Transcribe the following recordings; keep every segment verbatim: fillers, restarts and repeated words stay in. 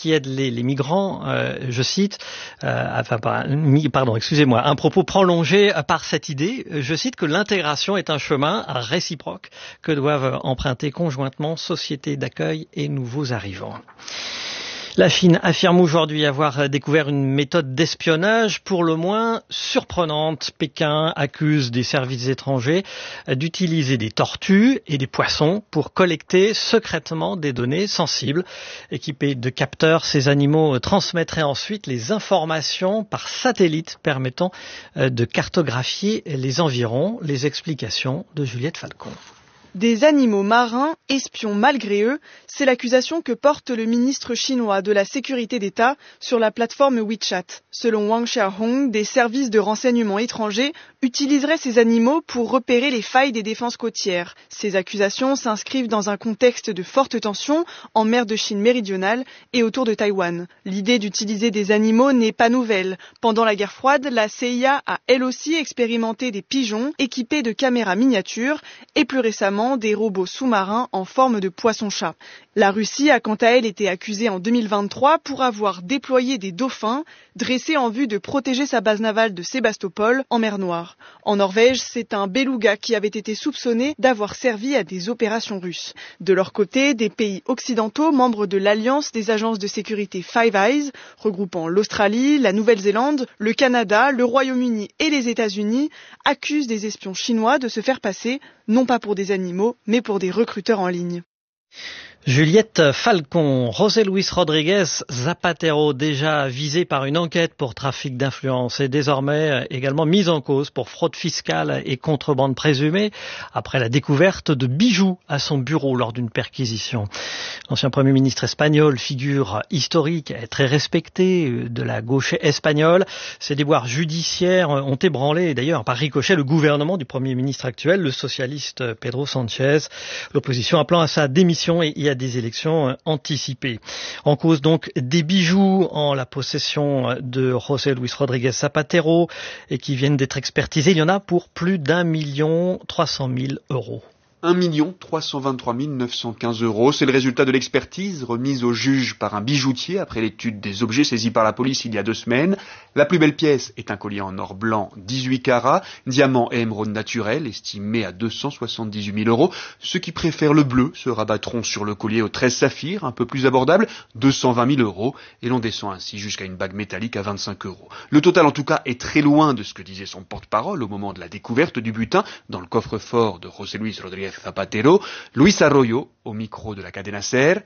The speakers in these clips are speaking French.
qui aide les, les migrants, euh, je cite, euh, enfin, pardon, excusez-moi, un propos prolongé par cette idée, je cite que l'intégration est un chemin réciproque que doivent emprunter conjointement sociétés d'accueil et nouveaux arrivants. La Chine affirme aujourd'hui avoir découvert une méthode d'espionnage pour le moins surprenante. Pékin accuse des services étrangers d'utiliser des tortues et des poissons pour collecter secrètement des données sensibles. Équipés de capteurs, ces animaux transmettraient ensuite les informations par satellite permettant de cartographier les environs. Les explications de Juliette Falcon. Des animaux marins, espions malgré eux, c'est l'accusation que porte le ministre chinois de la sécurité d'État sur la plateforme WeChat. Selon Wang Xiaohong, des services de renseignement étrangers utiliseraient ces animaux pour repérer les failles des défenses côtières. Ces accusations s'inscrivent dans un contexte de forte tension en mer de Chine méridionale et autour de Taïwan. L'idée d'utiliser des animaux n'est pas nouvelle. Pendant la guerre froide, la C I A a elle aussi expérimenté des pigeons équipés de caméras miniatures et plus récemment des robots sous-marins en forme de poisson-chat. La Russie a quant à elle été accusée en deux mille vingt-trois pour avoir déployé des dauphins dressés en vue de protéger sa base navale de Sébastopol en mer Noire. En Norvège, c'est un beluga qui avait été soupçonné d'avoir servi à des opérations russes. De leur côté, des pays occidentaux membres de l'Alliance des agences de sécurité Five Eyes, regroupant l'Australie, la Nouvelle-Zélande, le Canada, le Royaume-Uni et les États-Unis, accusent des espions chinois de se faire passer, non pas pour des animaux, mais pour des recruteurs en ligne. Juliette Falcon, José Luis Rodríguez Zapatero, déjà visé par une enquête pour trafic d'influence, est désormais également mis en cause pour fraude fiscale et contrebande présumée après la découverte de bijoux à son bureau lors d'une perquisition. L'ancien Premier ministre espagnol, figure historique très respectée de la gauche espagnole, ces déboires judiciaires ont ébranlé d'ailleurs par ricochet le gouvernement du Premier ministre actuel, le socialiste Pedro Sánchez, l'opposition appelant à sa démission et y a des élections anticipées. En cause donc des bijoux en la possession de José Luis Rodríguez Zapatero et qui viennent d'être expertisés. Il y en a pour plus d'un million trois cent mille euros. un million trois cent vingt-trois mille neuf cent quinze euros. C'est le résultat de l'expertise remise au juge par un bijoutier après l'étude des objets saisis par la police il y a deux semaines. La plus belle pièce est un collier en or blanc dix-huit carats, diamant et émeraude naturel, estimé à deux cent soixante-dix-huit mille euros. Ceux qui préfèrent le bleu se rabattront sur le collier aux treize saphirs, un peu plus abordable, deux cent vingt mille euros, et l'on descend ainsi jusqu'à une bague métallique à vingt-cinq euros. Le total en tout cas est très loin de ce que disait son porte-parole au moment de la découverte du butin dans le coffre-fort de José Luis Rodríguez Zapatero. Luis Arroyo, au micro de la cadena SER.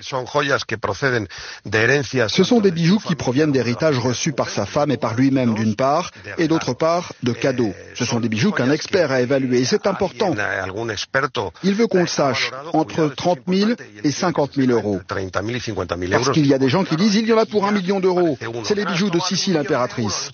Ce sont des bijoux qui proviennent d'héritages reçus par sa femme et par lui-même d'une part, et d'autre part de cadeaux. Ce sont des bijoux qu'un expert a évalués, et c'est important. Il veut qu'on le sache, entre trente mille et cinquante mille euros. Parce qu'il y a des gens qui disent il y en a pour un million d'euros. C'est les bijoux de Sissi l'impératrice.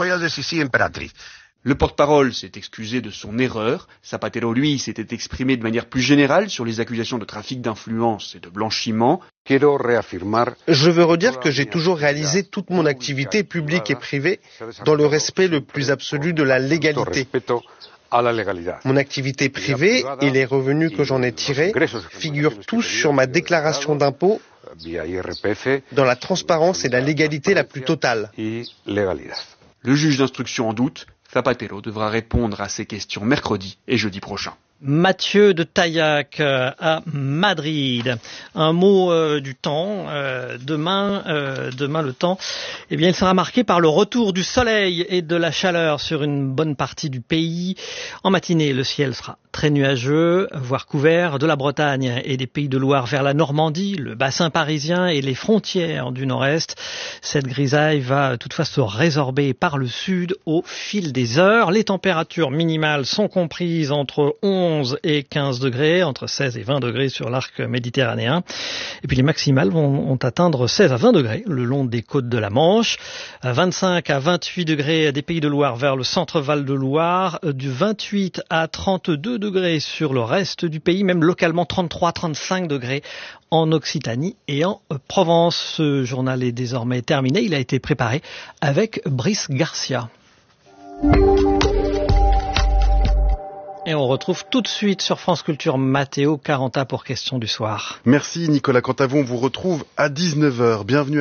Le porte-parole s'est excusé de son erreur. Zapatero, lui, s'était exprimé de manière plus générale sur les accusations de trafic d'influence et de blanchiment. Je veux redire que j'ai toujours réalisé toute mon activité publique et privée dans le respect le plus absolu de la légalité. Mon activité privée et les revenus que j'en ai tirés figurent tous sur ma déclaration d'impôt dans la transparence et la légalité la plus totale. Le juge d'instruction en doute. Zapatero devra répondre à ces questions mercredi et jeudi prochain. Mathieu de Taillac à Madrid. Un mot euh, du temps. Euh, demain, euh, demain le temps, eh bien, il sera marqué par le retour du soleil et de la chaleur sur une bonne partie du pays. En matinée, le ciel sera très nuageux, voire couvert de la Bretagne et des Pays de Loire vers la Normandie, le bassin parisien et les frontières du nord-est. Cette grisaille va toutefois se résorber par le sud au fil des heures. Les températures minimales sont comprises entre onze et quinze degrés, entre seize et vingt degrés sur l'arc méditerranéen. Et puis les maximales vont, vont atteindre seize à vingt degrés le long des côtes de la Manche, vingt-cinq à vingt-huit degrés des Pays de Loire vers le centre Val de Loire, du vingt-huit à trente-deux degrés sur le reste du pays, même localement trente-trois à trente-cinq degrés en Occitanie et en Provence. Ce journal est désormais terminé. Il a été préparé avec Brice Garcia. Et on retrouve tout de suite sur France Culture Matteo Caranta pour Question du soir. Merci Nicolas Cantavon, on vous retrouve à dix-neuf heures. Bienvenue.